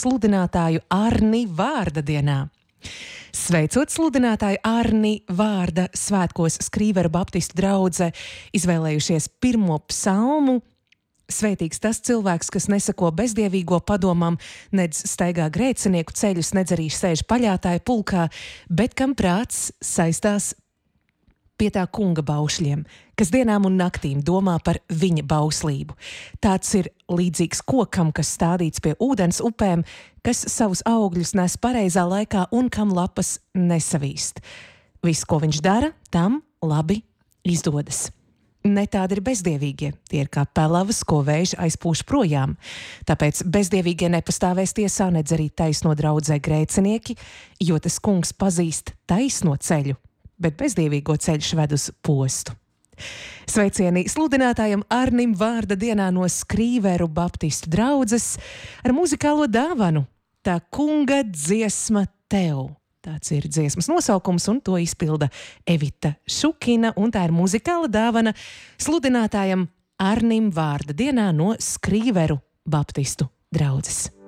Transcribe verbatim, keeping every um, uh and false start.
sludinātāju Arni vārda dienā. Sveicot sludinātāju Arni vārda svētkos Skrīveru baptistu draudze, izvēlējušies pirmo psalmu. Svētīgs tas cilvēks, kas nesako bezdievīgo padomam, nedz staigā grēcinieku ceļus, nedz arī sēž paļātāju pulkā, bet kam prāts saistās pie tā kunga baušļiem, kas dienām un naktīm domā par viņa bauslību. Tāds ir līdzīgs kokam, kas stādīts pie ūdens upēm, kas savus augļus nes pareizā laikā un kam lapas nesavīst. Viss, ko viņš dara, tam labi izdodas. Ne tādi ir bezdievīgie, tie ir kā pelavas, ko vējš aizpūš projām. Tāpēc bezdievīgie nepastāvēs tiesā, nedz arī taisno draudzē grēcinieki, jo tas kungs pazīst taisno ceļu, bet bezdievīgo ceļš ved uz postu. Sveicieni sludinātājam Arnim vārda dienā no Skrīveru baptistu draudzes ar muzikālo dāvanu Tā kunga dziesma tev. Tāds ir dziesmas nosaukums, un to izpilda Evita Šukina, un tā ir muzikāla dāvana sludinātājam Arnim vārda dienā no Skrīveru baptistu draudzes.